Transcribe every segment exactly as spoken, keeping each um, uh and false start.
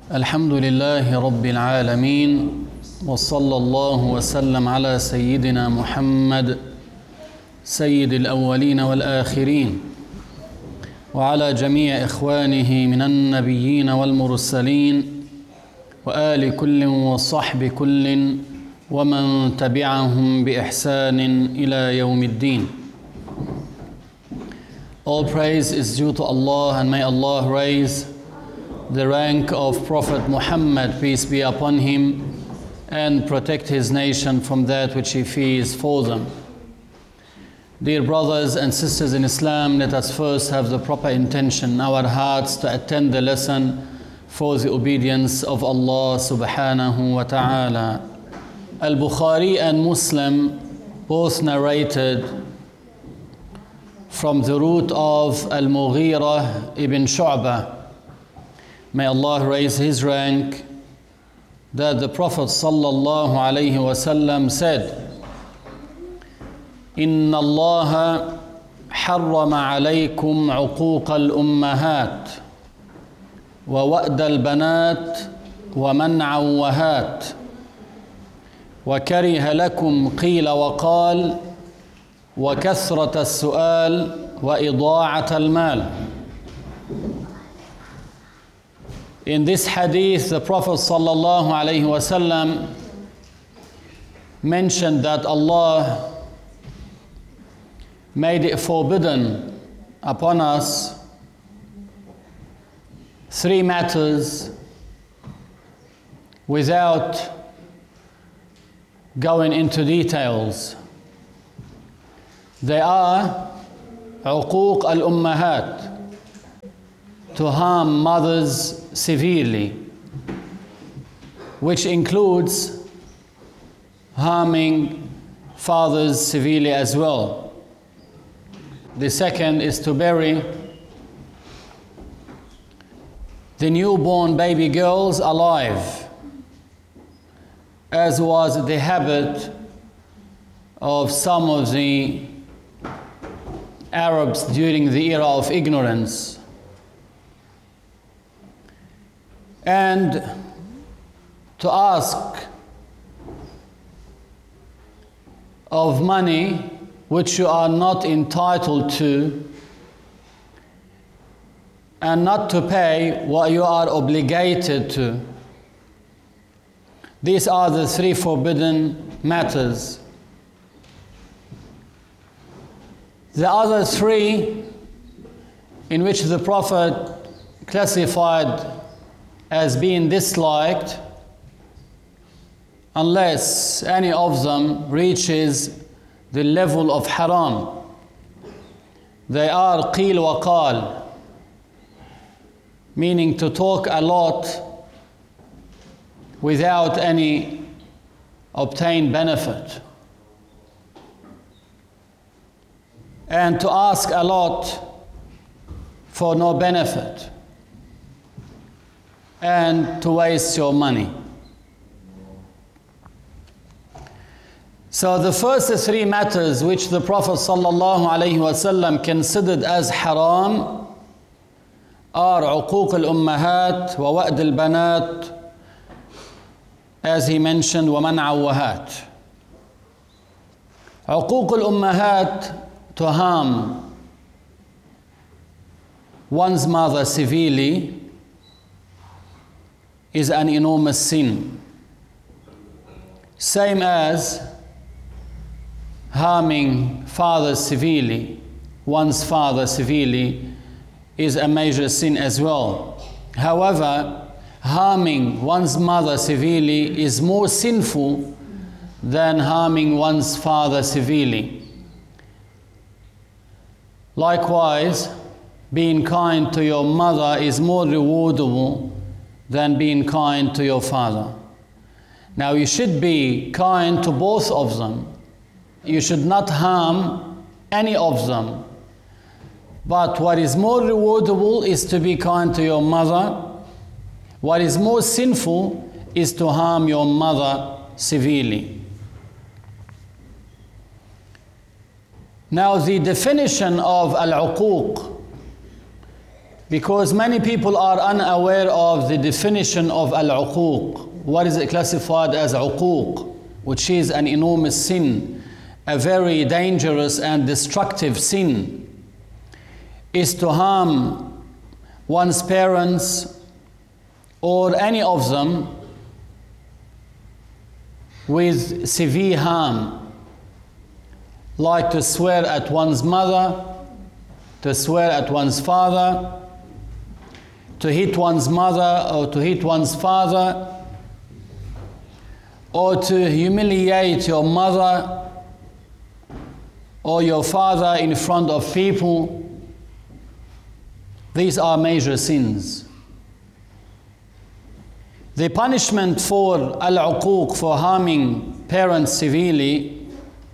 الحمد لله رب العالمين وصلى الله وسلم على سيدنا محمد سيد الأولين والآخرين وعلى جميع إخوانه من النبيين والمرسلين وآل كل وصحب كل ومن تبعهم بإحسان إلى يوم الدين. All praise is due to Allah, and may Allah raise the rank of Prophet Muhammad, peace be upon him, and protect his nation from that which he fears for them. Dear brothers and sisters in Islam, let us first have the proper intention in our hearts to attend the lesson for the obedience of Allah subhanahu wa ta'ala. Al-Bukhari and Muslim both narrated from the root of Al-Mughira ibn Shu'bah, may Allah raise his rank, that the Prophet sallallahu alayhi wasallam said, إن الله حرم عليكم عقوق الأمهات ووأد البنات ومنع وهات وكره لكم قيل وقال وكثرة السؤال وإضاعة المال. In this hadith, the Prophet sallallahu alaihi wasallam mentioned that Allah made it forbidden upon us three matters without going into details. They are عقوق الأمهات, to harm mothers severely, which includes harming fathers severely as well. The second is to bury the newborn baby girls alive, as was the habit of some of the Arabs during the era of ignorance. And to ask of money which you are not entitled to, and not to pay what you are obligated to. These are the three forbidden matters. The other three, in which the Prophet classified as being disliked, unless any of them reaches the level of haram. They are qil wa qal, meaning to talk a lot without any obtained benefit, and to ask a lot for no benefit, and to waste your money. So the first three matters which the Prophet sallallahu alaihi wasallam considered as haram are عقوق الأمهات ووأد البنات, as he mentioned, ومنع وهات. عقوق الأمهات, to harm one's mother severely, is an enormous sin. Same as harming fathers severely, one's father severely, is a major sin as well. However, harming one's mother severely is more sinful than harming one's father severely. Likewise, being kind to your mother is more rewardable than being kind to your father. Now, you should be kind to both of them. You should not harm any of them. But what is more rewardable is to be kind to your mother. What is more sinful is to harm your mother severely. Now, the definition of al-uquq, Because many people are unaware of the definition of al-uquq. What is it classified as uquq, which is an enormous sin, a very dangerous and destructive sin, is to harm one's parents or any of them with severe harm, like to swear at one's mother, to swear at one's father, to hit one's mother or to hit one's father, or to humiliate your mother or your father in front of people. These are major sins. The punishment for al-uquq, for harming parents severely,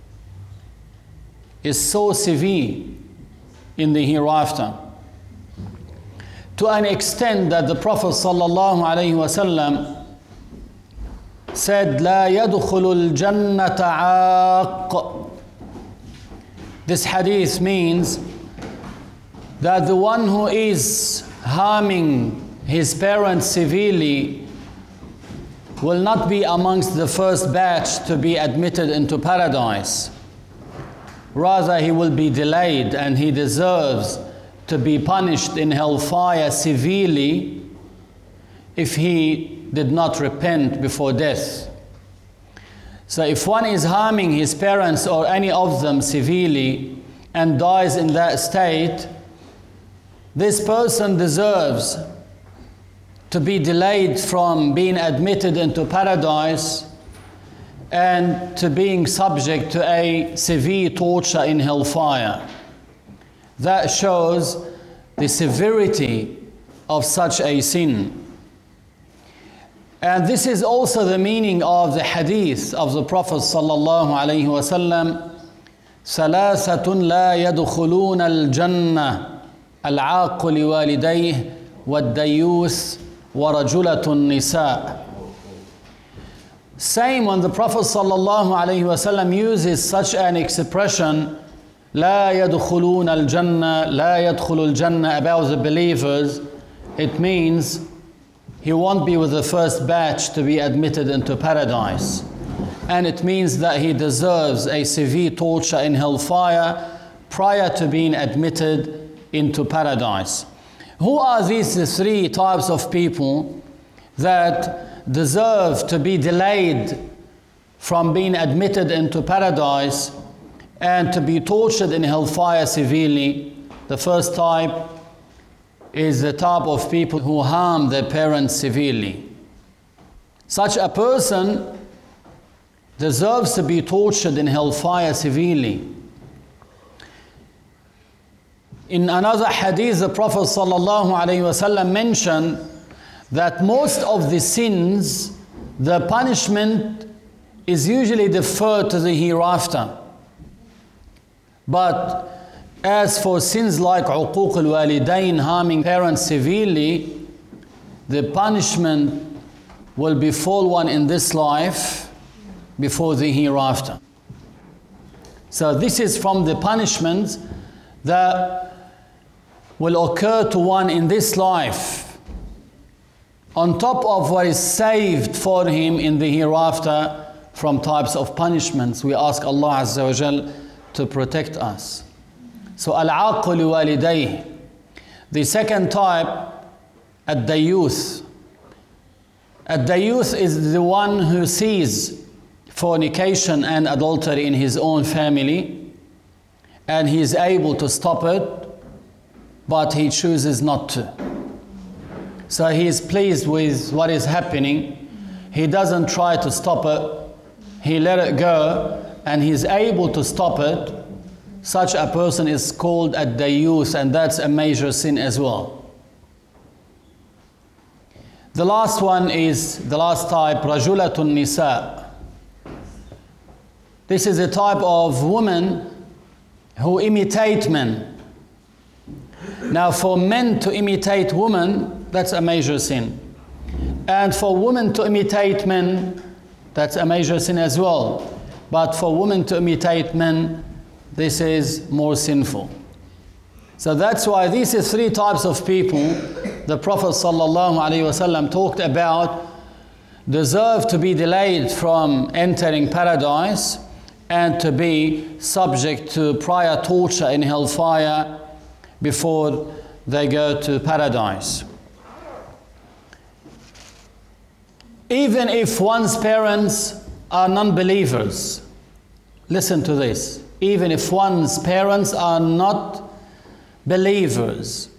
is so severe in the hereafter, to an extent that the Prophet sallallahu alaihi wasallam said, "La yadkhulu al-jannata 'aq." This hadith means that the one who is harming his parents severely will not be amongst the first batch to be admitted into paradise. Rather, he will be delayed, and he deserves to be punished in hellfire severely if he did not repent before death. So if one is harming his parents or any of them severely and dies in that state, this person deserves to be delayed from being admitted into paradise and to being subject to a severe torture in hellfire. That shows the severity of such a sin. And this is also the meaning of the hadith of the Prophet sallallahu alaihi wasallam, ثلاثة لا يدخلون الجنة العاق لوالديه والديوث ورجلة النساء. Same when the Prophet sallallahu alaihi wasallam uses such an expression, لا يدخلون الجنة, لا يدخل الجنة, about the believers, it means he won't be with the first batch to be admitted into paradise. And it means that he deserves a severe torture in hellfire prior to being admitted into paradise. Who are these three types of people that deserve to be delayed from being admitted into paradise and to be tortured in hellfire severely? The first type is the type of people who harm their parents severely. Such a person deserves to be tortured in hellfire severely. In another hadith, the Prophet sallallahu alaihi wasallam mentioned that most of the sins, the punishment is usually deferred to the hereafter. But as for sins like uquq al-walidain, harming parents severely, the punishment will befall one in this life before the hereafter. So this is from the punishments that will occur to one in this life, on top of what is saved for him in the hereafter from types of punishments. We ask Allah Azza wa Jal to protect us. So al-'aqu liwalidayh. The second type, ad-dayyuth. Ad-dayyuth is the one who sees fornication and adultery in his own family, and he is able to stop it, but he chooses not to. So he is pleased with what is happening. He doesn't try to stop it. He let it go, and he is able to stop it. Such a person is called ad-dayyuth, and that's a major sin as well. The last one is, the last type, rajulatun nisa. This is a type of woman who imitate men. Now for men to imitate women, that's a major sin. And for women to imitate men, that's a major sin as well. But for women to imitate men, this is more sinful. So that's why these are three types of people the Prophet ﷺ talked about deserve to be delayed from entering paradise and to be subject to prior torture in hellfire before they go to paradise. Even if one's parents are non-believers, listen to this, even if one's parents are not believers,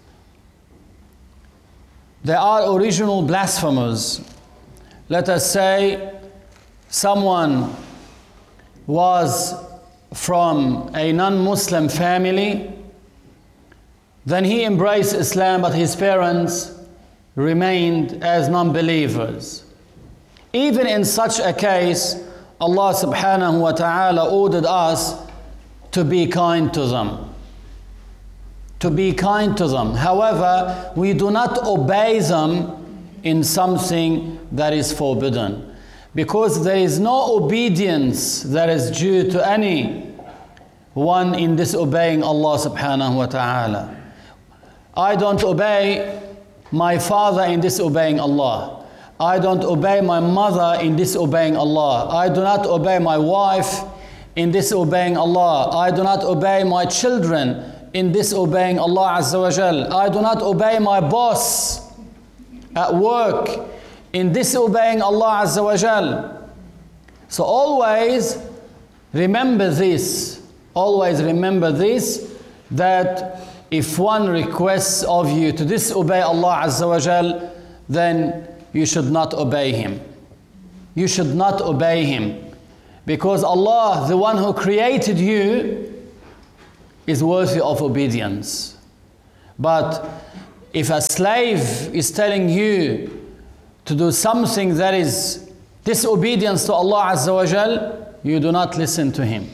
they are original blasphemers. Let us say someone was from a non-Muslim family, then he embraced Islam, but his parents remained as non-believers. Even in such a case, Allah subhanahu wa ta'ala ordered us to be kind to them. To be kind to them. However, we do not obey them in something that is forbidden. Because there is no obedience that is due to any one in disobeying Allah subhanahu wa ta'ala. I don't obey my father in disobeying Allah. I don't obey my mother in disobeying Allah. I do not obey my wife in disobeying Allah. I do not obey my children in disobeying Allah Azza wa Jal. I do not obey my boss at work in disobeying Allah Azza wa Jal. So always remember this. Always remember this, that if one requests of you to disobey Allah Azza wa Jal, then you should not obey him. You should not obey him. Because Allah, the one who created you, is worthy of obedience. But if a slave is telling you to do something that is disobedience to Allah Azza wa Jal, you do not listen to him.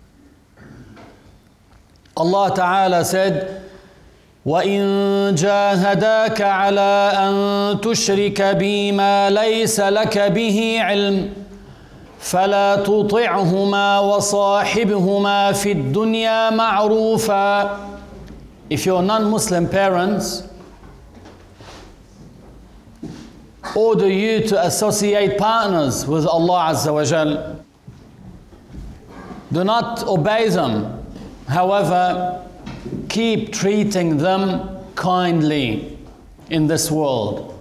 Allah Ta'ala said, وَإِن جَاهَدَاكَ عَلَىٰ أَن تُشْرِكَ بِي مَا لَيْسَ لَكَ بِهِ عِلْمٌ فَلَا تُطِعْهُمَا وَصَاحِبْهُمَا فِي الدُّنْيَا مَعْرُوفًا. If your non-Muslim parents order you to associate partners with Allah Azza wa Jal, do not obey them. However, keep treating them kindly in this world.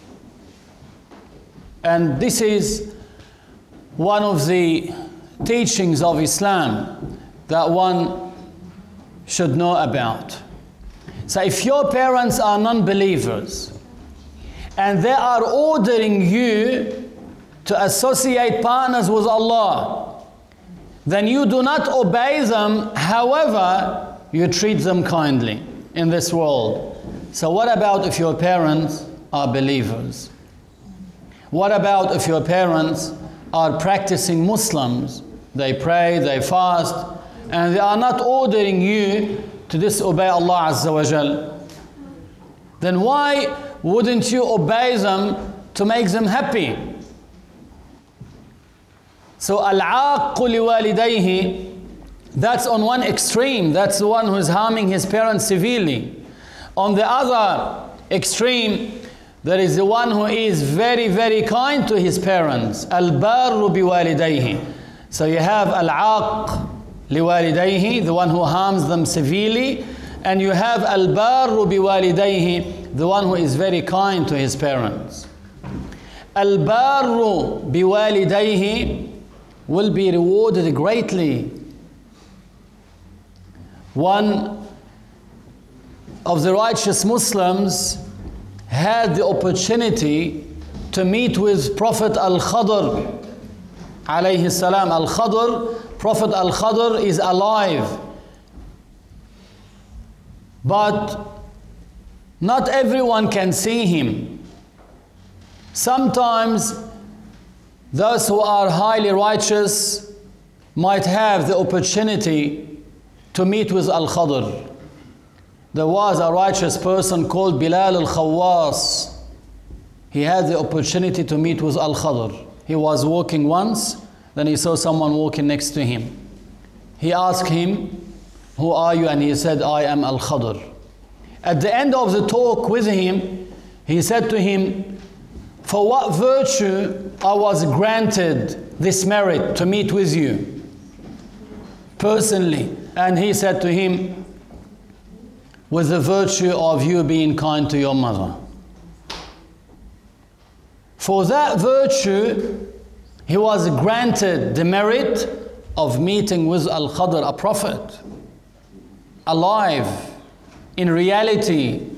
And this is one of the teachings of Islam that one should know about. So if your parents are non-believers and they are ordering you to associate partners with Allah, then you do not obey them. However, you treat them kindly in this world. So what about if your parents are believers? What about if your parents are practicing Muslims? They pray, they fast, and they are not ordering you to disobey Allah Azza wa Jal. Then why wouldn't you obey them to make them happy? So al-aaqu liwalidayhi, that's on one extreme. That's the one who is harming his parents severely. On the other extreme, there is the one who is very, very kind to his parents. Al-barru biwalidayhi. So you have al-aaq liwalidayhi, the one who harms them severely. And you have al-barru biwalidayhi, the one who is very kind to his parents. Al-barru biwalidayhi will be rewarded greatly. One of the righteous Muslims had the opportunity to meet with Prophet Al-Khadr alayhi salam. Al-Khadr, Prophet Al-Khadr is alive. But not everyone can see him. Sometimes those who are highly righteous might have the opportunity to meet with Al-Khadr. There was a righteous person called Bilal al-Khawwas. He had the opportunity to meet with Al-Khadr. He was walking once, then he saw someone walking next to him. He asked him, who are you? And he said, I am Al-Khadr. At the end of the talk with him, he said to him, for what virtue I was granted this merit to meet with you personally? And he said to him, with the virtue of you being kind to your mother. For that virtue, he was granted the merit of meeting with Al-Khadr, a prophet, alive, in reality.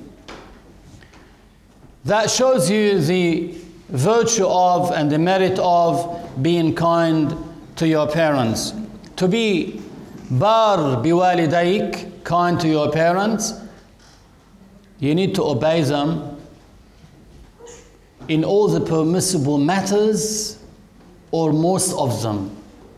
That shows you the virtue of and the merit of being kind to your parents. To be bar biwalidayk, kind to your parents, you need to obey them in all the permissible matters, or most of them.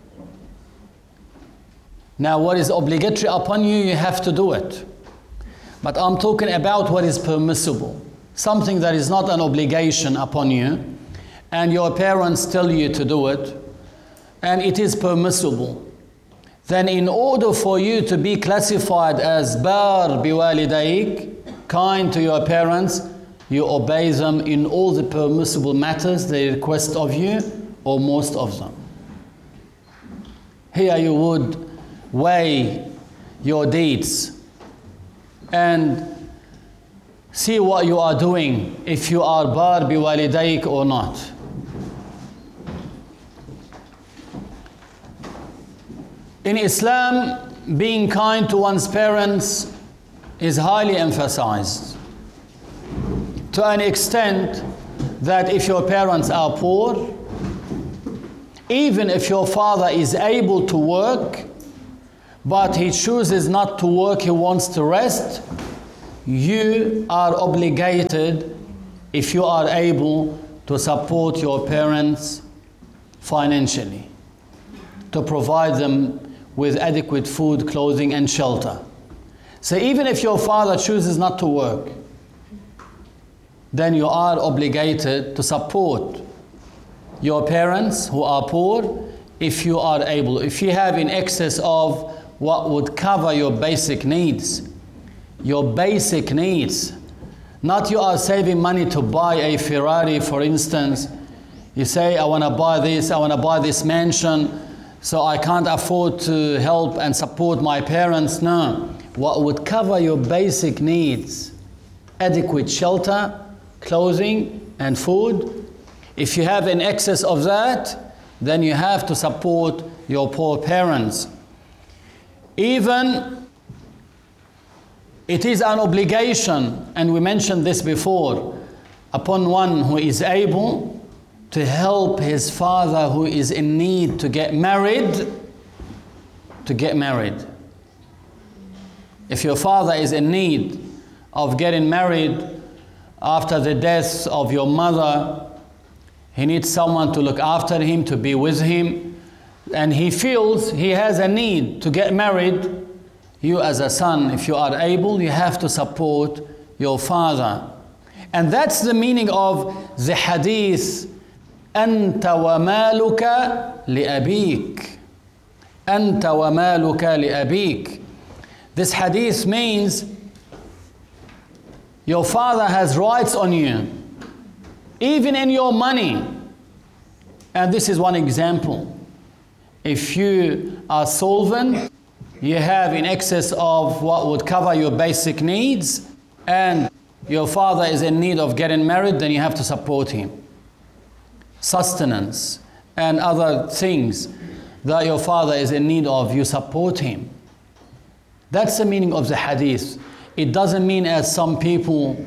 Now, what is obligatory upon you, you have to do it. But I'm talking about what is permissible. Something that is not an obligation upon you, and your parents tell you to do it, and it is permissible. Then in order for you to be classified as bar biwalidayk, kind to your parents, you obey them in all the permissible matters they request of you, or most of them. Here you would weigh your deeds and see what you are doing, if you are bar biwalidayk or not. In Islam, being kind to one's parents is highly emphasized, to an extent that if your parents are poor, even if your father is able to work, but he chooses not to work, he wants to rest, you are obligated, if you are able, to support your parents financially, to provide them with adequate food, clothing, and shelter. So even if your father chooses not to work, then you are obligated to support your parents who are poor if you are able. If you have in excess of what would cover your basic needs, your basic needs. Not you are saving money to buy a Ferrari, for instance. You say, I want to buy this, I want to buy this mansion, so I can't afford to help and support my parents. No. What would cover your basic needs? Adequate shelter, clothing, and food. If you have in excess of that, then you have to support your poor parents. Even it is an obligation, and we mentioned this before, upon one who is able to help his father who is in need to get married, to get married. If your father is in need of getting married after the death of your mother, he needs someone to look after him, to be with him, and he feels he has a need to get married. You as a son, if you are able, you have to support your father. And that's the meaning of the hadith, أنت ومالك لأبيك. أنت ومالك لأبيك. This hadith means your father has rights on you, even in your money. And this is one example. If you are solvent, you have in excess of what would cover your basic needs, and your father is in need of getting married, then you have to support him. Sustenance and other things that your father is in need of, you support him. That's the meaning of the hadith. It doesn't mean, as some people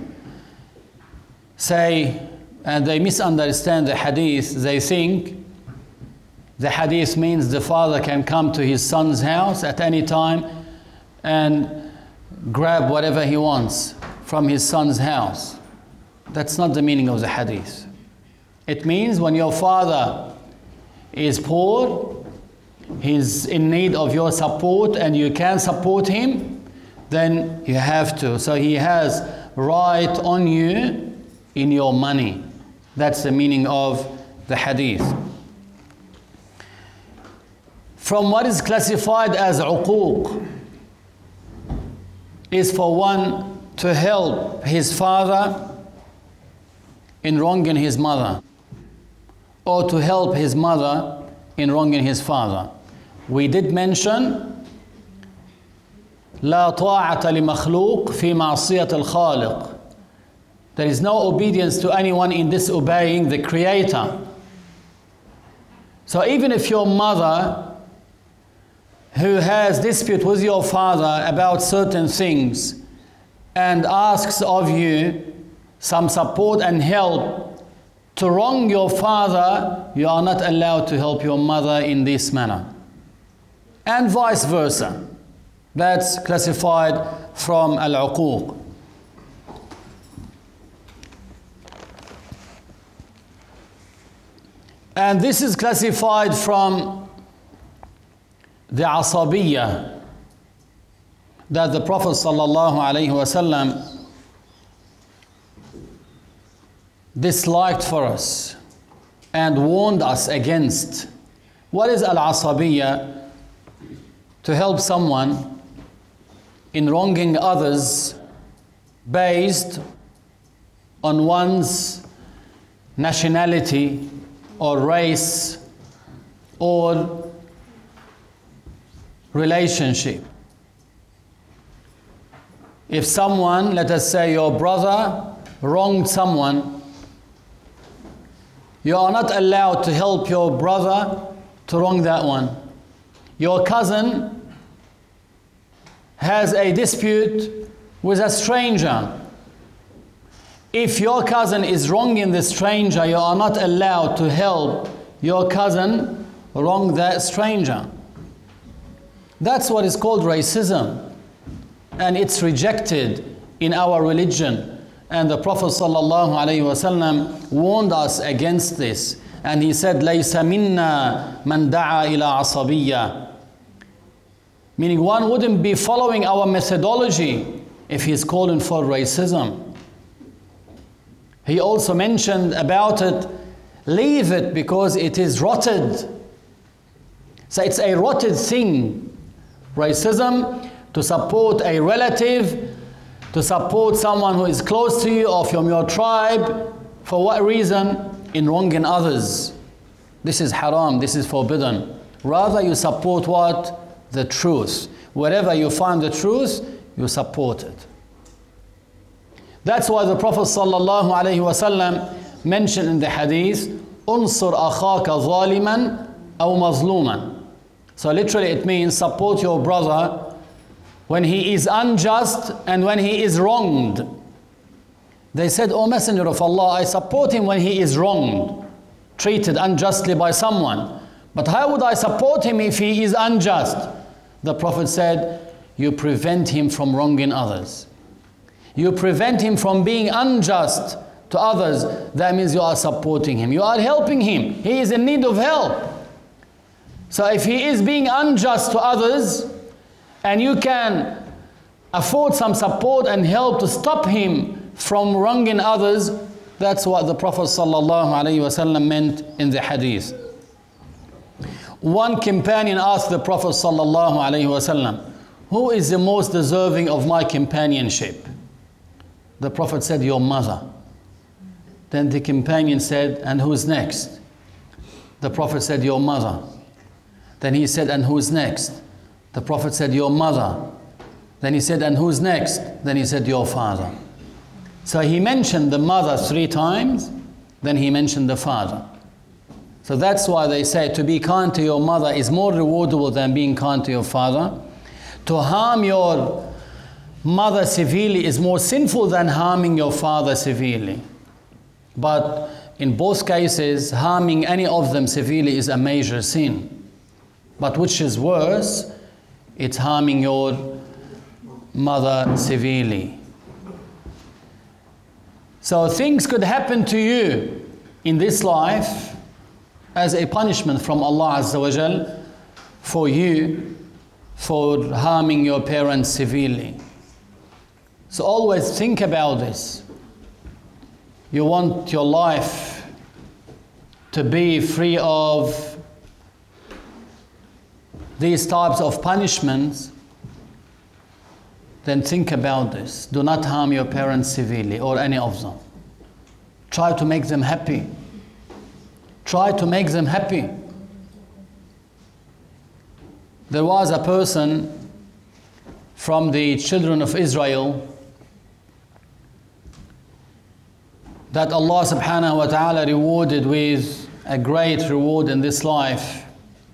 say, and they misunderstand the hadith, they think the hadith means the father can come to his son's house at any time and grab whatever he wants from his son's house. That's not the meaning of the hadith. It means when your father is poor, he's in need of your support and you can support him, then you have to. So he has right on you in your money. That's the meaning of the hadith. From what is classified as uquq, is for one to help his father in wronging his mother, or to help his mother in wronging his father. We did mention لا طاعة لمخلوق في معصية الخالق. There is no obedience to anyone in disobeying the Creator. So even if your mother, who has dispute with your father about certain things and asks of you some support and help to wrong your father, you are not allowed to help your mother in this manner. And vice versa. That's classified from al-uquq. And this is classified from the asabiyya that the Prophet sallallahu alaihi wasallam disliked for us and warned us against. What is al-asabiyya? To help someone in wronging others based on one's nationality or race or relationship. If someone, let us say your brother, wronged someone, you are not allowed to help your brother to wrong that one. Your cousin has a dispute with a stranger. If your cousin is wronging the stranger, you are not allowed to help your cousin wrong that stranger. That's what is called racism, and it's rejected in our religion. And the Prophet ﷺ warned us against this, and he said, لَيْسَ مِنَّا مَنْ دَعَا إِلَىٰ عَصَبِيَّةٍ, meaning one wouldn't be following our methodology if he's calling for racism. He also mentioned about it, leave it because it is rotted. So it's a rotted thing. Racism, to support a relative, to support someone who is close to you or from your tribe, for what reason? In wronging others. This is haram, this is forbidden. Rather you support what? The truth. Wherever you find the truth, you support it. That's why the Prophet sallallahu alaihi wasallam mentioned in the hadith, "Unsur akhaka zaliman aw mazluman." So literally it means support your brother when he is unjust and when he is wronged. They said, "O Messenger of Allah, I support him when he is wronged, treated unjustly by someone. But how would I support him if he is unjust?" The Prophet said, "You prevent him from wronging others. You prevent him from being unjust to others. That means you are supporting him. You are helping him. He is in need of help. So if he is being unjust to others and you can afford some support and help to stop him from wronging others, that's what the Prophet ﷺ meant in the hadith. One companion asked the Prophet ﷺ, "Who is the most deserving of my companionship?" The Prophet said, "Your mother." Then the companion said, "And who's next?" The Prophet said, "Your mother." Then he said, "And who's next?" The Prophet said, "Your mother." Then he said, "And who's next?" Then he said, "Your father." So he mentioned the mother three times, then he mentioned the father. So that's why they say to be kind to your mother is more rewardable than being kind to your father. To harm your mother severely is more sinful than harming your father severely. But in both cases, harming any of them severely is a major sin. But which is worse? It's harming your mother severely. So things could happen to you in this life as a punishment from Allah Azza wa Jal for you for harming your parents severely. So always think about this. You want your life to be free of these types of punishments. then think about this. Do not harm your parents severely or any of them. Try to make them happy. Try to make them happy. There was a person from the children of Israel that Allah subhanahu wa ta'ala rewarded with a great reward in this life.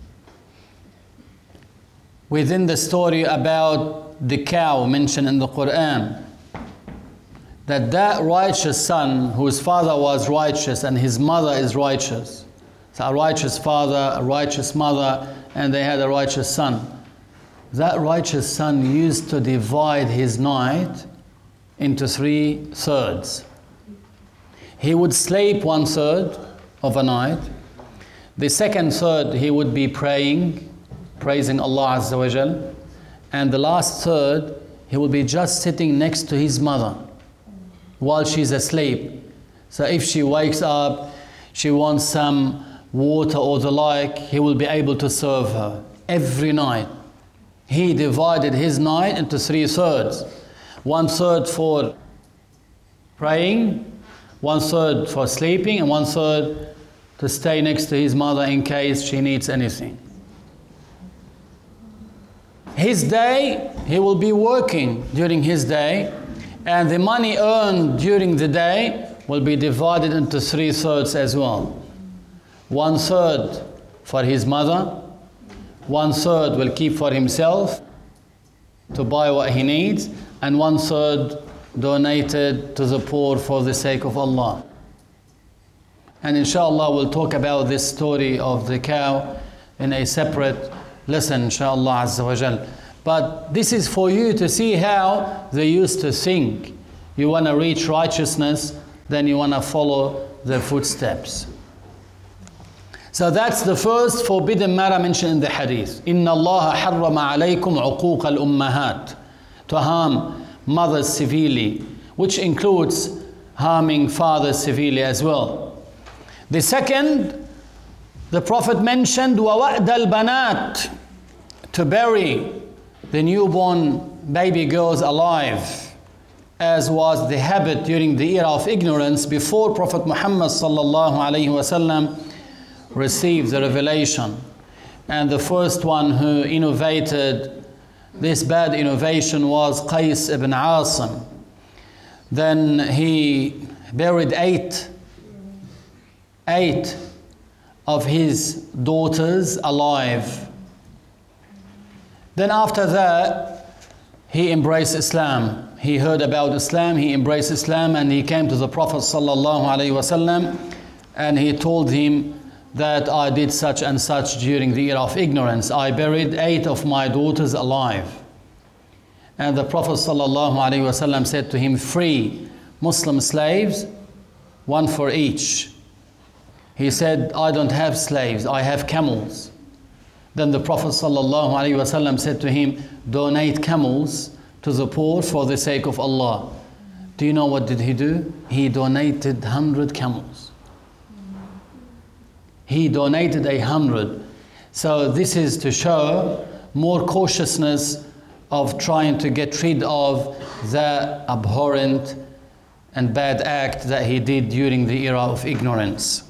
Within the story about the cow mentioned in the Quran, that that righteous son whose father was righteous and his mother is righteous, so a righteous father, a righteous mother, and they had a righteous son. That righteous son used to divide his night into three thirds. He would sleep one third of a night. The second third he would be praying, praising Allah Azza wa Jal. And the last third he will be just sitting next to his mother while she's asleep. So if she wakes up, she wants some water or the like, he will be able to serve her every night. He divided his night into three thirds. One third for praying, one third for sleeping, and one third to stay next to his mother in case she needs anything. His day, he will be working during his day, and the money earned during the day will be divided into three thirds as well. One third for his mother, one third will keep for himself to buy what he needs, and one third donated to the poor for the sake of Allah. And inshallah we'll talk about this story of the cow in a separate lesson, inshallah Azza wa Jal. But this is for you to see how they used to think. You want to reach righteousness, then you want to follow their footsteps. So that's the first forbidden matter mentioned in the hadith. إِنَّ اللَّهَ حَرَّمَ عَلَيْكُمْ عُقُوقَ الْأُمَّهَاتِ, to harm mothers severely, which includes harming fathers severely as well. The second, the Prophet mentioned وَوَأْدَ الْبَنَاتِ, to bury the newborn baby girls alive, as was the habit during the era of ignorance before Prophet Muhammad sallallahu alaihi wasallam received the revelation. And the first one who innovated this bad innovation was Qais ibn Asim. Then he buried eight, eight of his daughters alive. Then after that, he embraced Islam. He heard about Islam, he embraced Islam, and he came to the Prophet sallallahu alaihi wasallam, and he told him that I did such and such during the era of ignorance. I buried eight of my daughters alive. And the Prophet sallallahu alaihi wasallam said to him, free Muslim slaves, one for each. He said, I don't have slaves, I have camels. Then the Prophet sallallahu alaihi wasallam said to him, donate camels to the poor for the sake of Allah. Do you know what did he do? He donated one hundred camels. He donated a hundred. So this is to show more cautiousness of trying to get rid of the abhorrent and bad act that he did during the era of ignorance.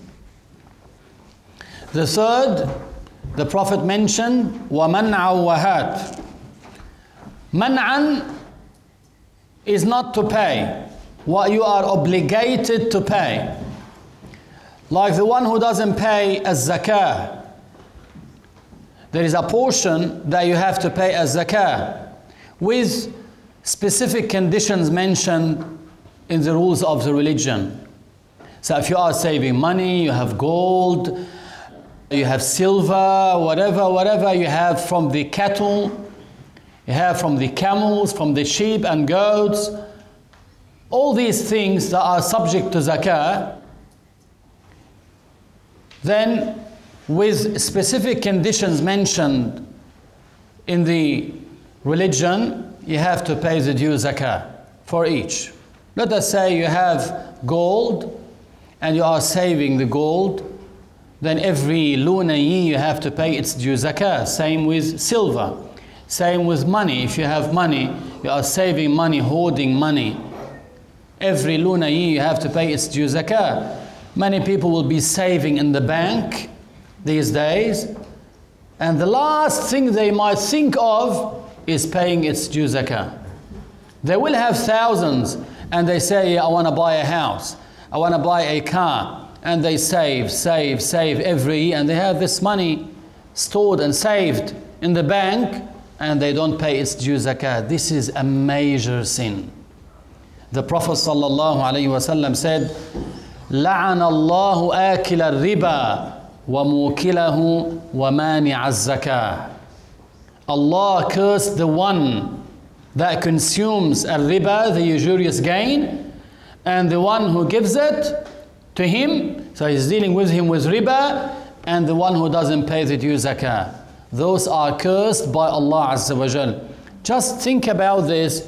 The third, the Prophet mentioned وَمَنْعَ وَهَاتٍ. Man'an is not to pay what you are obligated to pay. Like the one who doesn't pay as zakah. There is a portion that you have to pay as zakah with specific conditions mentioned in the rules of the religion. So if you are saving money, you have gold, you have silver, whatever, whatever you have from the cattle, you have from the camels, from the sheep and goats, all these things that are subject to zakah, then with specific conditions mentioned in the religion, you have to pay the due zakah for each. Let us say you have gold and you are saving the gold, then every lunar year you have to pay its due zakah. Same with silver. Same with money. If you have money, you are saving money, hoarding money. Every lunar year you have to pay its due zakah. Many people will be saving in the bank these days, and the last thing they might think of is paying its due zakah. They will have thousands and they say, I want to buy a house, I want to buy a car, and they save, save, save every year, and they have this money stored and saved in the bank, and they don't pay its due zakah. This is a major sin. The Prophet sallallahu alaihi wasallam said, لعن الله آكل الربا وموكله ومانع الزكاة. Allah cursed the one that consumes a riba, the usurious gain, and the one who gives it to him, so he's dealing with him with riba, and the one who doesn't pay the due zakah. Those are cursed by Allah Azza wa Jal. Just think about this.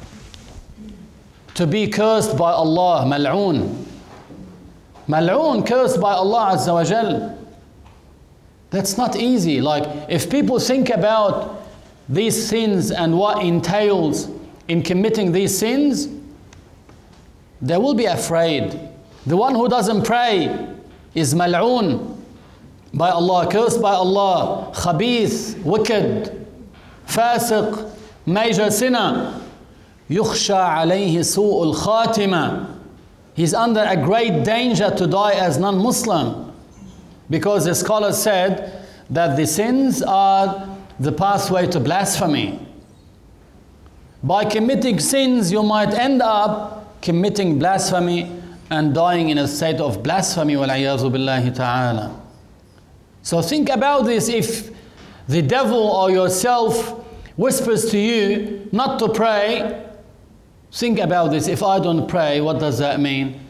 To be cursed by Allah, mal'oon. Mal'oon, cursed by Allah Azza wa Jal. That's not easy. Like, if people think about these sins and what entails in committing these sins, they will be afraid. The one who doesn't pray is mal'oon by Allah, cursed by Allah, khabith, wicked, fasiq, major sinner. يخشى عليه سوء الخاتمة. He's under a great danger to die as non-Muslim, because the scholars said that the sins are the pathway to blasphemy. By committing sins, you might end up committing blasphemy and dying in a state of blasphemy. وَالْعِيَاذُ بِاللَّهِ تَعَالَى. So think about this. If the devil or yourself whispers to you not to pray, think about this. If I don't pray, what does that mean?